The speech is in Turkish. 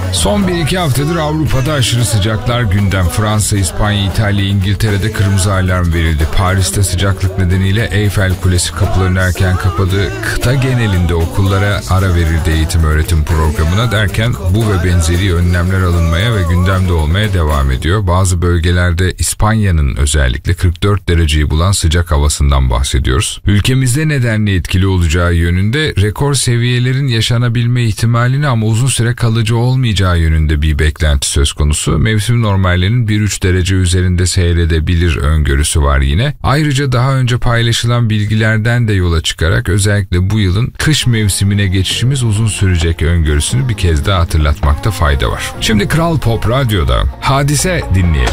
Son 1-2 haftadır Avrupa'da aşırı sıcaklar gündem. Fransa, İspanya, İtalya, İngiltere'de kırmızı alarm verildi. Paris'te sıcaklık nedeniyle Eyfel Kulesi kapılarını erken kapadı. Kıta genelinde okullara ara verildi eğitim öğretim programına derken bu ve benzeri önlemler alınmaya ve gündemde olmaya devam ediyor. Bazı bölgelerde İspanya'nın özellikle 44 dereceyi bulan sıcak havasından bahsediyoruz. Ülkemizde nedenli etkili olacağı yönünde rekor seviyelerin yaşanabilme ihtimalini ama uzun süre kalıcı olmayacağı yönünde bir beklenti söz konusu. Mevsim normallerinin 1-3 derece üzerinde seyredebilir öngörüsü var yine. Ayrıca daha önce paylaşılan bilgilerden de yola çıkarak özellikle bu yılın kış mevsimine geçişimiz uzun sürecek öngörüsünü bir kez daha hatırlatmakta fayda var. Şimdi Kral Pop Radyo'da Hadise dinleyelim.